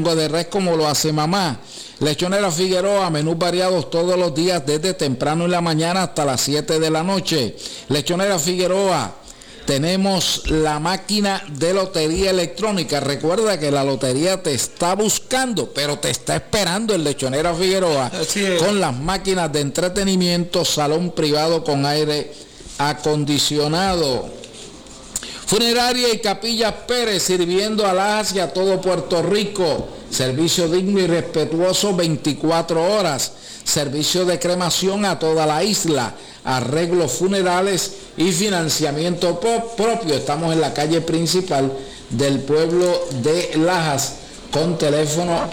mango de res como lo hace mamá. Lechonera Figueroa, menús variados todos los días desde temprano en la mañana hasta las 7 de la noche. Lechonera Figueroa, tenemos la máquina de lotería electrónica. Recuerda que la lotería te está buscando, pero te está esperando en Lechonera Figueroa. Con las máquinas de entretenimiento, salón privado con aire acondicionado. Funeraria y Capillas Pérez, sirviendo a Lajas y a todo Puerto Rico. Servicio digno y respetuoso 24 horas. Servicio de cremación a toda la isla. Arreglos funerales y financiamiento propio. Estamos en la calle principal del pueblo de Lajas con teléfono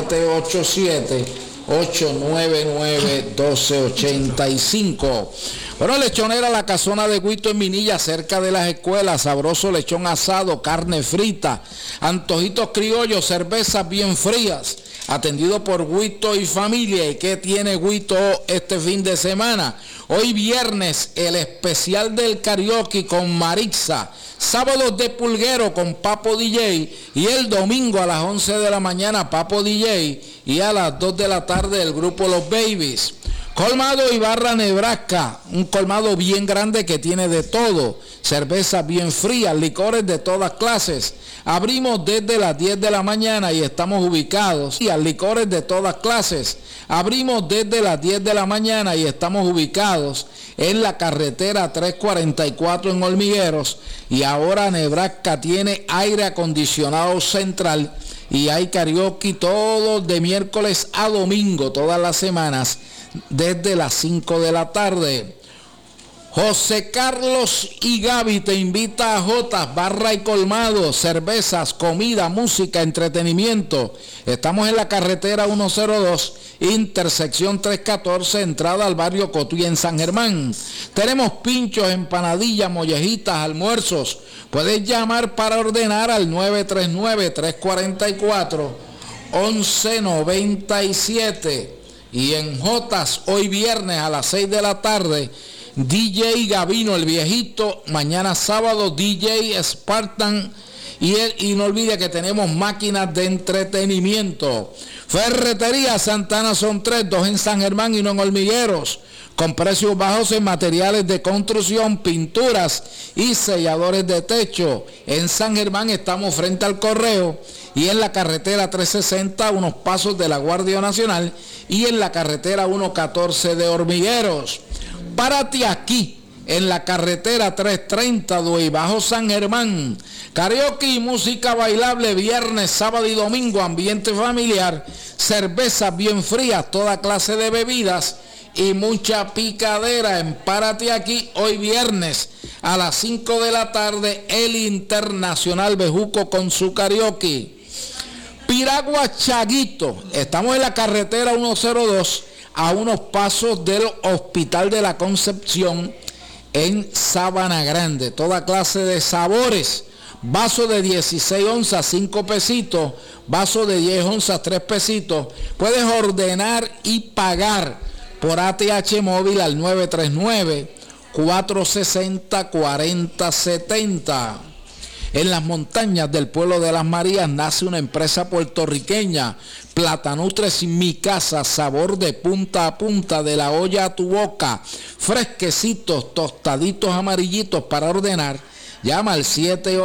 787-899-1285. Bueno, Lechonera La Casona de Guito en Minilla, cerca de las escuelas. Sabroso lechón asado, carne frita, antojitos criollos, cervezas bien frías. Atendido por Guito y familia. ¿Y qué tiene Guito este fin de semana? Hoy viernes, el especial del karaoke con Marixa. Sábados de pulguero con Papo DJ. Y el domingo a las 11 de la mañana, Papo DJ. Y a las 2 de la tarde, el grupo Los Babies. Colmado Ibarra, Nebraska, un colmado bien grande que tiene de todo, cervezas bien frías, licores de todas clases. Abrimos desde las 10 de la mañana y estamos ubicados, licores de todas clases. Abrimos desde las 10 de la mañana y estamos ubicados en la carretera 344 en Hormigueros. Y ahora Nebraska tiene aire acondicionado central y hay karaoke todos de miércoles a domingo, todas las semanas, desde las 5 de la tarde. José Carlos y Gaby te invita a Jotas, barra y colmado, cervezas, comida, música, entretenimiento. Estamos en la carretera 102, intersección 314, entrada al barrio Cotuí en San Germán. Tenemos pinchos, empanadillas, mollejitas, almuerzos. Puedes llamar para ordenar al 939-344-1197. Y en Jotas, hoy viernes a las 6 de la tarde, DJ Gavino, el viejito. Mañana sábado, DJ Spartan. Y no olvide que tenemos máquinas de entretenimiento. Ferretería Santana son 3, 2 en San Germán y no en Hormigueros. Con precios bajos en materiales de construcción, pinturas y selladores de techo. En San Germán estamos frente al Correo y en la carretera 360, unos pasos de la Guardia Nacional, y en la carretera 114 de Hormigueros. Párate aquí, en la carretera 330 de Bajo San Germán. Karaoke y música bailable viernes, sábado y domingo, ambiente familiar, cervezas bien frías, toda clase de bebidas y mucha picadera. En Párate aquí, hoy viernes a las 5 de la tarde, el Internacional Bejuco con su karaoke. Piragua Chaguito, estamos en la carretera 102, a unos pasos del Hospital de la Concepción en Sabana Grande. Toda clase de sabores. Vaso de 16 onzas, 5 pesitos. Vaso de 10 onzas, 3 pesitos. Puedes ordenar y pagar por ATH móvil al 939-460-4070. En las montañas del pueblo de Las Marías nace una empresa puertorriqueña, Platanutres Mi Casa, sabor de punta a punta, de la olla a tu boca, fresquecitos, tostaditos, amarillitos. Para ordenar, llama al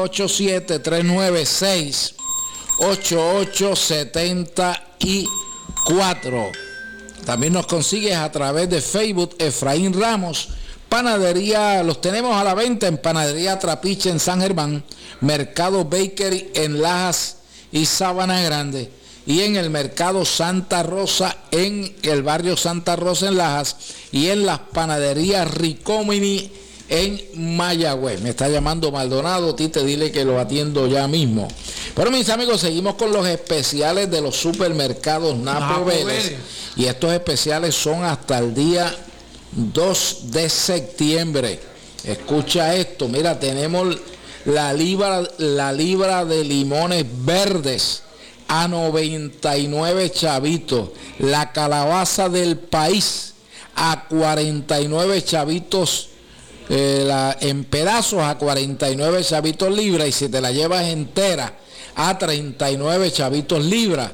787-396-8874. También nos consigues a través de Facebook, Efraín Ramos. Panadería, los tenemos a la venta en Panadería Trapiche en San Germán, Mercado Bakery en Lajas y Sabana Grande, y en el Mercado Santa Rosa en el barrio Santa Rosa en Lajas, y en las Panaderías Ricomini en Mayagüez. Me está llamando Maldonado, Tite, dile que lo atiendo ya mismo. Pero mis amigos, seguimos con los especiales de los supermercados Napo Vélez, y estos especiales son hasta el día 2 de septiembre. Escucha esto, mira, tenemos la libra de limones verdes a 99 chavitos, la calabaza del país a 49 chavitos, en pedazos a 49 chavitos libras, y si te la llevas entera a 39 chavitos libras.